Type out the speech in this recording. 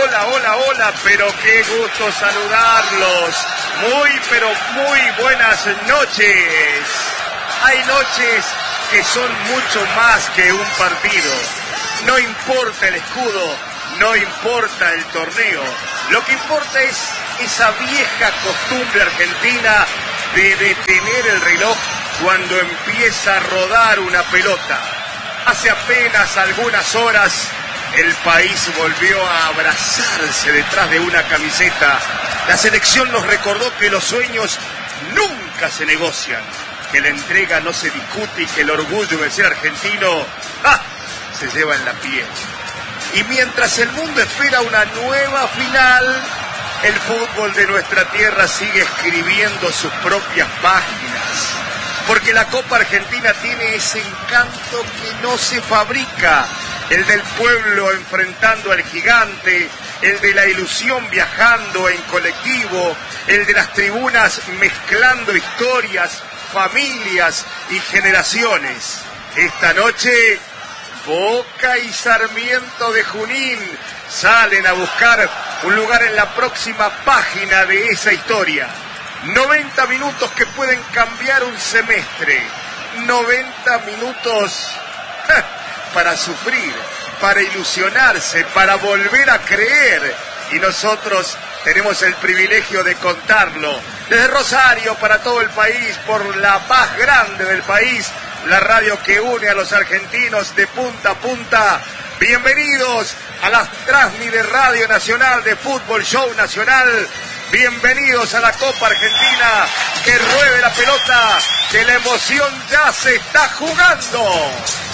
Hola, pero qué gusto saludarlos. Pero muy buenas noches. Hay noches que son mucho más que un partido. No importa el escudo, no importa el torneo. Lo que importa es esa vieja costumbre argentina de detener el reloj cuando empieza a rodar una pelota. Hace apenas algunas horas el país volvió a abrazarse detrás de una camiseta. La selección nos recordó que los sueños nunca se negocian, que la entrega no se discute y que el orgullo de ser argentino se lleva en la piel. Y mientras el mundo espera una nueva final, el fútbol de nuestra tierra sigue escribiendo sus propias páginas. Porque la Copa Argentina tiene ese encanto que no se fabrica. El del pueblo enfrentando al gigante, el de la ilusión viajando en colectivo, el de las tribunas mezclando historias, familias y generaciones. Esta noche, Boca y Sarmiento de Junín salen a buscar un lugar en la próxima página de esa historia. 90 minutos que pueden cambiar un semestre. 90 minutos para sufrir, para ilusionarse, para volver a creer. Y nosotros tenemos el privilegio de contarlo. Desde Rosario para todo el país, por la paz grande del país, la radio que une a los argentinos de punta a punta. Bienvenidos a la Transmi de Radio Nacional de Fútbol Show Nacional. Bienvenidos a la Copa Argentina, que ruede la pelota, que la emoción ya se está jugando.